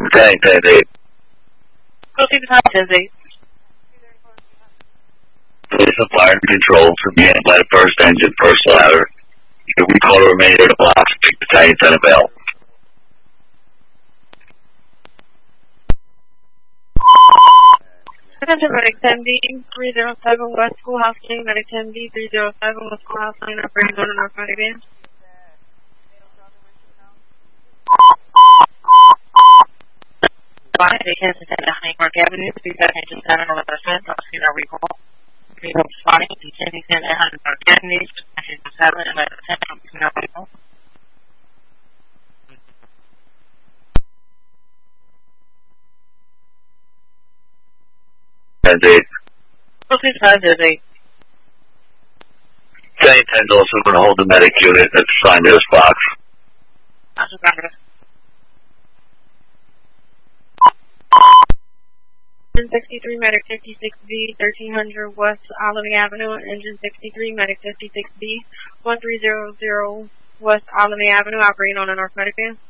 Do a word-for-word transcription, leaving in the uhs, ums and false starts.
ten ten eight. Proceed to time ten eight. Police and fire control to be handled by the first engine, first ladder. You can recall the remainder of the blocks and pick battalion ten available. Attention Medic ten D, three zero seven West Schoolhouse Lane, Medic ten D, three zero seven West Schoolhouse Lane, operating on an narcotic van. Five, attention ten Hancock Avenue, three attention seven eleven percent, proceed our recall. three oh five, attention ten Hancock Avenue, attention seven eleven percent, proceed our recall. ten eight. Proceed to time ten eight. ten ten is also going to hold the medic unit that's assigned to this box. Engine sixty-three, Medic fifty-six B, thirteen hundred West Olney Avenue, Engine sixty-three, Medic fifty-six B, one three zero zero West Olney Avenue, operating on a narcotic van.